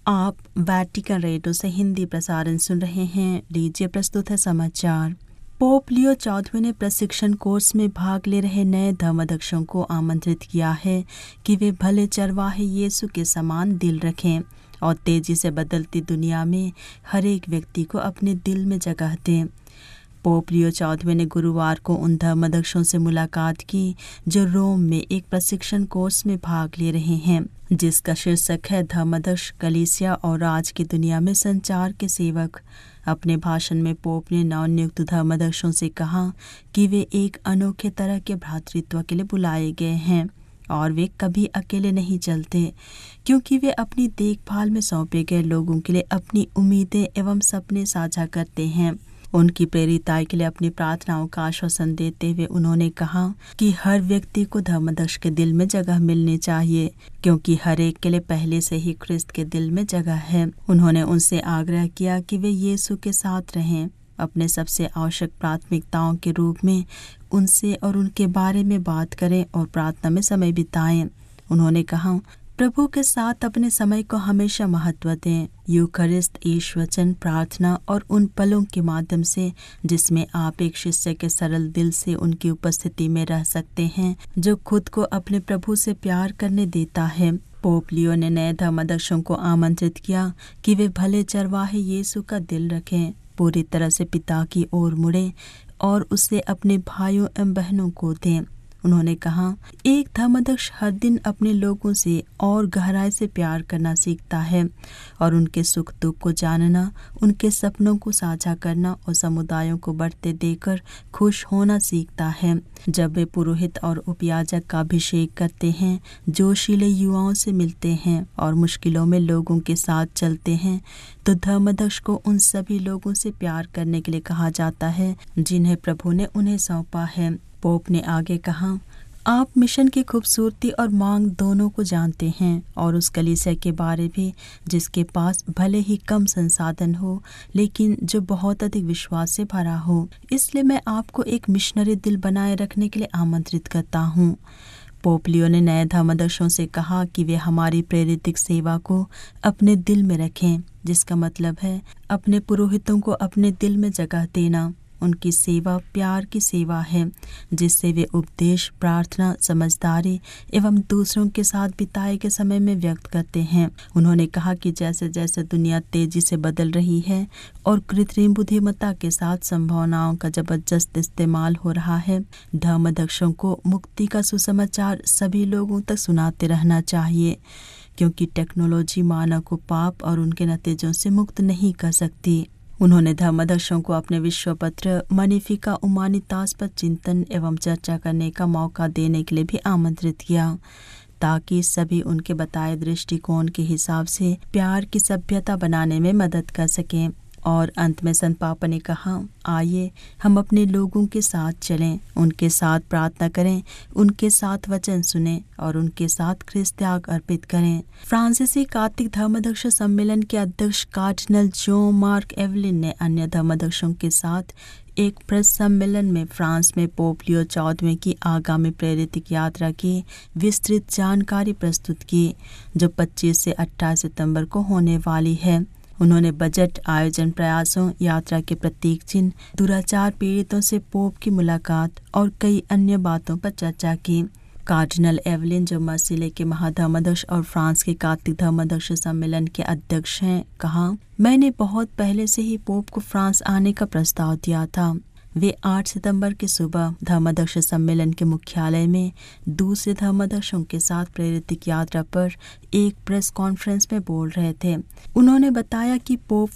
आप Vatican radio से हिंदी प्रसारण सुन रहे हैं। लीजिए प्रस्तुत है समाचार। पोप लियो 14वें ने प्रशिक्षण कोर्स में भाग ले रहे नए धर्माध्यक्षों को आमंत्रित किया है कि वे भले चरवाहे यीशु के समान दिल रखें और तेजी से बदलती दुनिया में हर एक व्यक्ति को अपने दिल में जगह दें। पोप लियो 14वें ने गुरुवार को उन धर्माध्यक्षों से मुलाकात की जो रोम में एक प्रशिक्षण कोर्स में भाग ले रहे हैं, जिसका शीर्षक है धर्माध्यक्ष, कलीसिया और राज की दुनिया में संचार के सेवक। अपने भाषण में पोप ने नवनियुक्त धर्माध्यक्षों से कहा कि वे एक अनोखे तरह के भ्रातृत्व के लिए बुलाए गए हैं और वे कभी अकेले नहीं चलते, क्योंकि वे अपनी देखभाल में सौंपे गए लोगों के लिए अपनी उम्मीदें एवं सपने साझा करते हैं। उनकी प्रेरिताई के लिए अपनी प्रार्थनाओं का आश्वासन देते हुए उन्होंने कहा कि हर व्यक्ति को धर्माध्यक्ष के दिल में जगह मिलनी चाहिए, क्योंकि हर एक के लिए पहले से ही ख्रिस्त के दिल में जगह है। उन्होंने उनसे आग्रह किया कि वे यीशु के साथ रहें, अपने सबसे आवश्यक प्राथमिकताओं के रूप में उनसे और उनके बारे में बात करें और प्रार्थना में समय बिताएं। उन्होंने कहा, प्रभु के साथ अपने समय को हमेशा महत्व दें। यूखरिस्त, ईश वचन, प्रार्थना और उन पलों के माध्यम से जिसमें आप एक शिष्य के सरल दिल से उनकी उपस्थिति में रह सकते हैं, जो खुद को अपने प्रभु से प्यार करने देता है। पोप लियो ने नए धर्माध्यक्षों को आमंत्रित किया कि वे भले चरवाहे यीशु का दिल रखें, पूरी तरह से पिता की ओर मुड़ें और उसे अपने भाइयों एवं बहनों को दें। उन्होंने कहा, एक धर्माध्यक्ष हर दिन अपने लोगों से और गहराई से प्यार करना सीखता है और उनके सुख दुख को जानना, उनके सपनों को साझा करना और समुदायों को बढ़ते देकर खुश होना सीखता है। जब वे पुरोहित और उपयाजक का अभिषेक करते हैं, जोशीले युवाओं से मिलते हैं और मुश्किलों में लोगों के साथ चलते हैं, तो धर्माध्यक्ष को उन सभी लोगों से प्यार करने के लिए कहा जाता है जिन्हें प्रभु ने उन्हें सौंपा है। पोप ने आगे कहा, आप मिशन की खूबसूरती और मांग दोनों को जानते हैं और उस कलीसिया के बारे भी जिसके पास भले ही कम संसाधन हो, लेकिन जो बहुत अधिक विश्वास से भरा हो। इसलिए मैं आपको एक मिशनरी दिल बनाए रखने के लिए आमंत्रित करता हूँ। पोप लियो ने नए धर्माध्यक्षों से कहा कि वे हमारी प्रेरितिक सेवा को अपने दिल में रखें, जिसका मतलब है अपने पुरोहितों को अपने दिल में जगह देना। उनकी सेवा प्यार की सेवा है, जिससे वे उपदेश, प्रार्थना, समझदारी एवं दूसरों के साथ बिताए के समय में व्यक्त करते हैं। उन्होंने कहा कि जैसे जैसे दुनिया तेजी से बदल रही है और कृत्रिम बुद्धिमत्ता के साथ संभावनाओं का जबरदस्त इस्तेमाल हो रहा है, धर्माध्यक्षों को मुक्ति का सुसमाचार सभी लोगों तक सुनाते रहना चाहिए, क्योंकि टेक्नोलॉजी मानव को पाप और उनके नतीजों से मुक्त नहीं कर सकती। उन्होंने धर्माध्यक्षों को अपने विश्व पत्र मनीफिका उमानितास पर चिंतन एवं चर्चा करने का मौका देने के लिए भी आमंत्रित किया, ताकि सभी उनके बताए दृष्टिकोण के हिसाब से प्यार की सभ्यता बनाने में मदद कर सकें। और अंत में संत पापा ने कहा, आइए हम अपने लोगों के साथ चलें, उनके साथ प्रार्थना करें, उनके साथ वचन सुनें और उनके साथ ख्रिस्त त्याग अर्पित करें। फ्रांसीसी कार्तिक धर्माध्यक्ष सम्मेलन के अध्यक्ष कार्डिनल जॉन मार्क एवलिन ने अन्य धर्माध्यक्षों के साथ एक प्रेस सम्मेलन में फ्रांस में पोप लियो 14वें की आगामी प्रेरितिक यात्रा की विस्तृत जानकारी प्रस्तुत की, जो 25 से 28 सितंबर को होने वाली है। उन्होंने बजट, आयोजन, प्रयासों, यात्रा के प्रतीक चिन्ह, दुराचार पीड़ितों से पोप की मुलाकात और कई अन्य बातों पर चर्चा की। कार्डिनल एवलिन, जो मर्सिले के महाधर्माध्यक्ष और फ्रांस के कार्तिक धर्माध्यक्ष सम्मेलन के अध्यक्ष हैं, कहा, मैंने बहुत पहले से ही पोप को फ्रांस आने का प्रस्ताव दिया था। वे 8 सितंबर की सुबह धर्माध्यक्ष सम्मेलन के मुख्यालय में दूसरे धर्माध्यक्षों के साथ प्रेरितिक यात्रा पर एक प्रेस कॉन्फ्रेंस में बोल रहे थे। उन्होंने बताया कि पोप